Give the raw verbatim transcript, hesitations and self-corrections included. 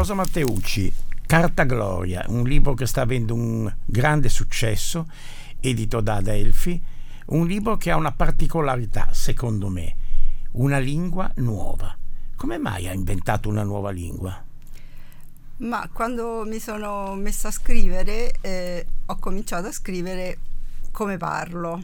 Rosa Matteucci, Carta Gloria, un libro che sta avendo un grande successo, edito da Adelphi, un libro che ha una particolarità, secondo me, una lingua nuova. Come mai ha inventato una nuova lingua? Ma quando mi sono messa a scrivere, eh, ho cominciato a scrivere come parlo.